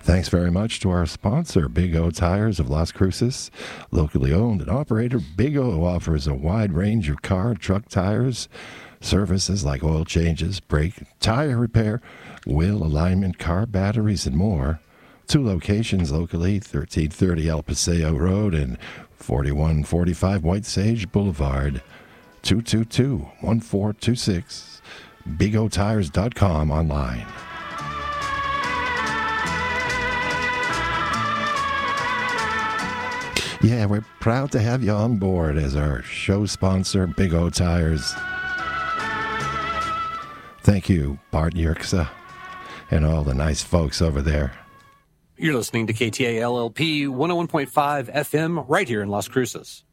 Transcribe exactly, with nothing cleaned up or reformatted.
Thanks very much to our sponsor, Big O Tires of Las Cruces. Locally owned and operator, Big O offers a wide range of car and truck tires, services like oil changes, brake, tire repair, wheel alignment, car batteries, and more. Two locations locally, thirteen thirty El Paseo Road and forty-one forty-five White Sage Boulevard. two two two, one four two six. big o tires dot com online. Yeah, we're proud to have you on board as our show sponsor, Big O Tires. Thank you, Bart Yerxa, and all the nice folks over there. You're listening to K T A L L P one oh one point five F M right here in Las Cruces.